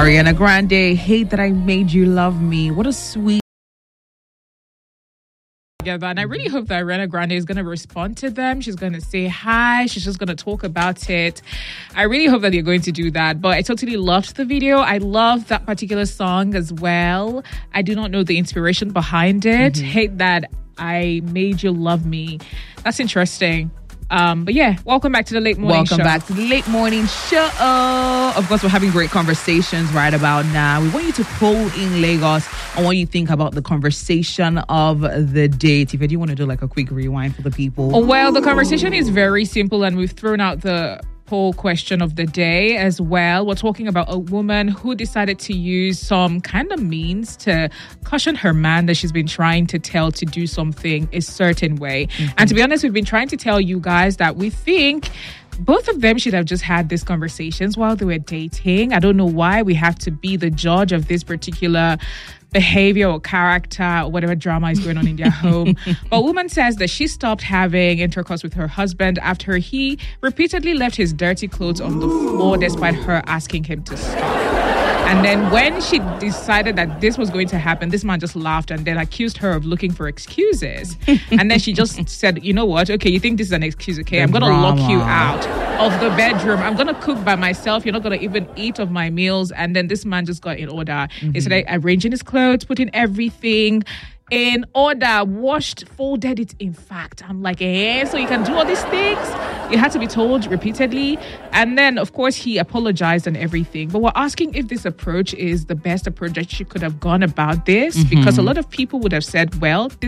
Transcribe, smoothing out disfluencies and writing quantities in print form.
Ariana Grande, Hate That I Made You Love Me. What a sweet. Together, and I really hope that Ariana Grande is going to respond to them. She's going to say hi. She's just going to talk about it. I really hope that they're going to do that. But I totally loved the video. I love that particular song as well. I do not know the inspiration behind it. Hate That I Made You Love Me. That's interesting. But yeah, welcome back to the Late Morning Show. Welcome back to the Late Morning Show. Of course, we're having great conversations right about now. We want you to call in Lagos on what you think about the conversation of the day. If you want to do like a quick rewind for the people. Well, the conversation is very simple, and we've thrown out the poll question of the day as well. We're talking about a woman who decided to use some kind of means to caution her man that she's been trying to tell to do something a certain way. And to be honest, we've been trying to tell you guys that we think both of them should have just had these conversations while they were dating. I don't know why we have to be the judge of this particular behavior or character or whatever drama is going on in their home. But a woman says that she stopped having intercourse with her husband after he repeatedly left his dirty clothes on the floor despite her asking him to stop. And then when she decided that this was going to happen, this man just laughed and then accused her of looking for excuses. And then she just said, you know what? Okay, you think this is an excuse, okay? I'm going to lock you out of the bedroom. I'm going to cook by myself. You're not going to even eat of my meals. And then this man just got in order. He started arranging his clothes, putting everything in order, washed, folded it. In fact, I'm like, so you can do all these things? You had to be told repeatedly. And then, of course, he apologized and everything. But we're asking if this approach is the best approach that she could have gone about this, because a lot of people would have said, well, this